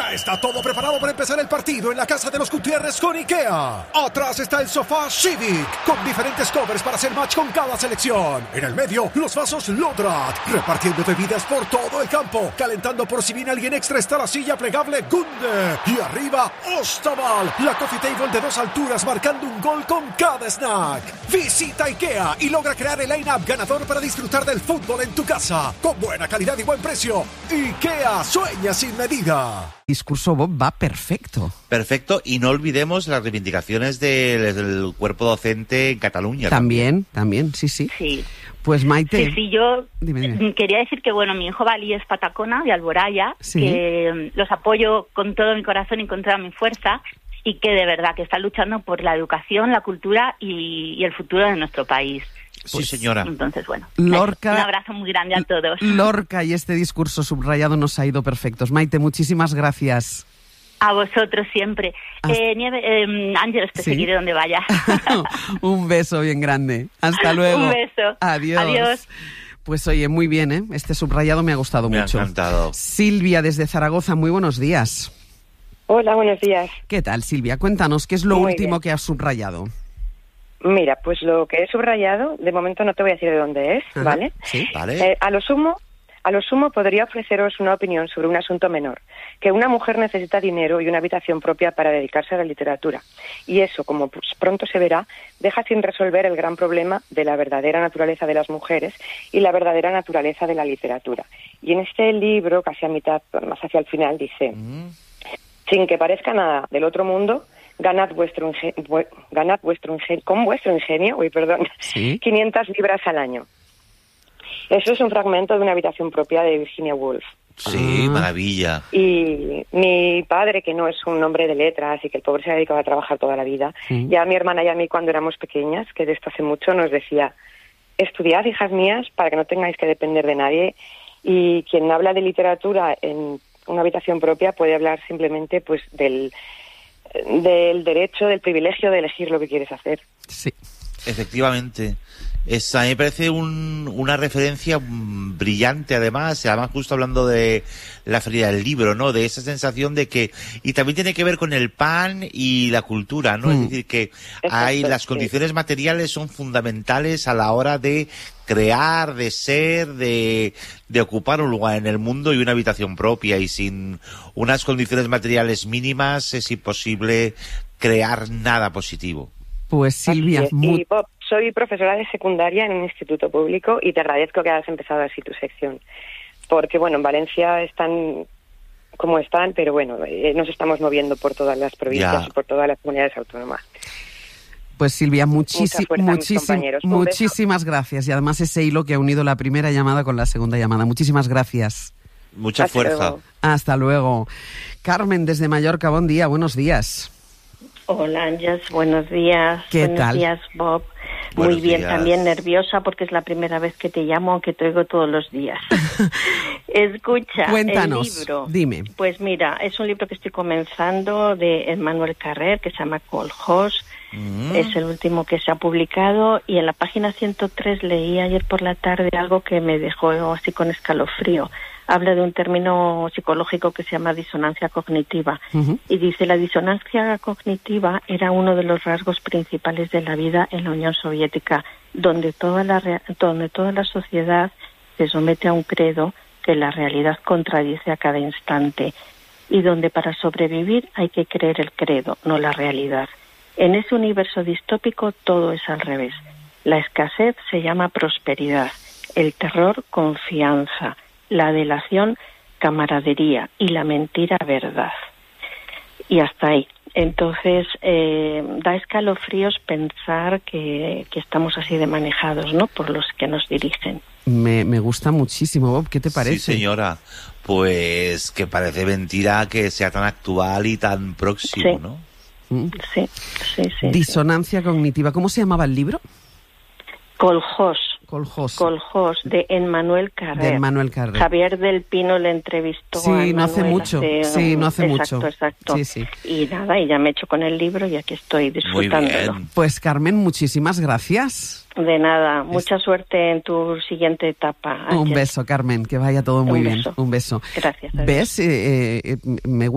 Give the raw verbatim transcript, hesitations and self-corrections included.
Ya está todo preparado para empezar el partido en la casa de los Gutiérrez con IKEA. Atrás está el sofá Civic, con diferentes covers para hacer match con cada selección. En el medio, los vasos Lodrat, repartiendo bebidas por todo el campo. Calentando por si viene alguien extra está la silla plegable Gunde. Y arriba, Ostaval, la coffee table de dos alturas marcando un gol con cada snack. Visita IKEA y logra crear el line-up ganador para disfrutar del fútbol en tu casa. Con buena calidad y buen precio. IKEA, sueña sin medida. El discurso Bob va perfecto. Perfecto, y no olvidemos las reivindicaciones del, del cuerpo docente en Cataluña. También, también, sí, sí. Sí. Pues Maite... Sí, sí, yo dime, dime. quería decir que, bueno, mi hijo Bali es patacona, de Alboraya, sí. que los apoyo con todo mi corazón y con toda mi fuerza, y que de verdad que está luchando por la educación, la cultura y, y el futuro de nuestro país. Sí, señora. Entonces, bueno, Lorca, un abrazo muy grande a todos. Lorca y este discurso subrayado nos ha ido perfectos. Maite, muchísimas gracias. A vosotros siempre. Hasta... Eh, Nieve, eh, Ángeles, te ¿Sí? seguiré donde vaya. Un beso bien grande. Hasta luego. Un beso. Adiós. Adiós. Pues oye, muy bien, ¿eh? Este subrayado me ha gustado me mucho. Me ha encantado. Silvia, desde Zaragoza, muy buenos días. Hola, buenos días. ¿Qué tal, Silvia? Cuéntanos, ¿qué es lo muy último bien. que has subrayado? Mira, pues lo que he subrayado, de momento no te voy a decir de dónde es, Ajá, ¿vale? Sí, vale. Eh, a lo sumo, a lo sumo podría ofreceros una opinión sobre un asunto menor, que una mujer necesita dinero y una habitación propia para dedicarse a la literatura. Y eso, como pues, pronto se verá, deja sin resolver el gran problema de la verdadera naturaleza de las mujeres y la verdadera naturaleza de la literatura. Y en este libro, casi a mitad, más hacia el final, dice, mm. sin que parezca nada del otro mundo, ganad vuestro ingenio, ganad vuestro ingenio, con vuestro ingenio, uy, perdón, ¿Sí? quinientas libras al año. Eso es un fragmento de una habitación propia de Virginia Woolf. Sí, ah. maravilla. Y mi padre, que no es un hombre de letras y que el pobre se ha dedicado a trabajar toda la vida, sí. ya a mi hermana y a mí cuando éramos pequeñas, que de esto hace mucho, nos decía, estudiad, hijas mías, para que no tengáis que depender de nadie, y quien habla de literatura en una habitación propia puede hablar simplemente pues del... del derecho, del privilegio de elegir lo que quieres hacer. Sí. Efectivamente. Es, a mí me parece un, una referencia brillante, además, además justo hablando de la feria del libro, ¿no? De esa sensación de que, y también tiene que ver con el pan y la cultura, ¿no? Mm. Es decir, que Exacto, hay las condiciones sí. materiales son fundamentales a la hora de crear, de ser, de, de ocupar un lugar en el mundo y una habitación propia, y sin unas condiciones materiales mínimas es imposible crear nada positivo. Pues Silvia... Sí, muy... y Bob, soy profesora de secundaria en un instituto público y te agradezco que hayas empezado así tu sección, porque bueno, en Valencia están como están, pero bueno, eh, nos estamos moviendo por todas las provincias ya. y por todas las comunidades autónomas. Pues Silvia, muchísi muchísim muchísimas gracias, y además ese hilo que ha unido la primera llamada con la segunda llamada. Muchísimas gracias. Mucha Hasta fuerza. Luego. Hasta luego. Carmen, desde Mallorca, buen día, buenos días. Hola, Ángeles, buenos días. ¿Qué buenos tal? días, Bob. Buenos Muy bien, días. También nerviosa porque es la primera vez que te llamo, aunque te oigo todos los días. Escucha, Cuéntanos, el libro. Dime. Pues mira, es un libro que estoy comenzando de Emmanuel Carrer, que se llama Colhós. Mm. Es el último que se ha publicado, y en la página ciento tres leí ayer por la tarde algo que me dejó así con escalofrío. Habla de un término psicológico que se llama disonancia cognitiva. Uh-huh. Y dice, la disonancia cognitiva era uno de los rasgos principales de la vida en la Unión Soviética, donde toda la, donde toda la sociedad se somete a un credo que la realidad contradice a cada instante, y donde para sobrevivir hay que creer el credo, no la realidad. En ese universo distópico todo es al revés. La escasez se llama prosperidad, el terror confianza, la delación camaradería y la mentira verdad. Y hasta ahí. Entonces, eh, da escalofríos pensar que, que estamos así de manejados, ¿no?, por los que nos dirigen. Me, me gusta muchísimo, Bob. ¿Qué te parece? Sí, señora. Pues que parece mentira que sea tan actual y tan próximo, sí. ¿no? ¿Mm? Sí, sí, sí. Disonancia sí. cognitiva. ¿Cómo se llamaba el libro? Colhós. Colhós. Colhós, de Emmanuel Carrer. De Emmanuel Carrer. Javier del Pino le entrevistó sí, a Emmanuel no hace mucho. Hace, sí, no hace exacto, mucho. Exacto, sí, sí. Y nada, y ya me he hecho con el libro y aquí estoy disfrutándolo. Muy bien. Pues Carmen, muchísimas gracias. De nada, mucha es... suerte en tu siguiente etapa. Ángeles. Un beso, Carmen, que vaya todo muy Un bien. beso. Un beso. Gracias. Adiós. ¿Ves? Eh, eh, me